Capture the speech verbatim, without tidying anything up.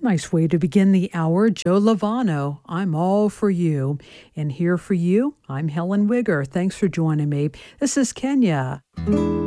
Nice way to begin the hour. Joe Lovano, I'm all for you. And here for you, I'm Helen Wigger. Thanks for joining me. This is Kenya.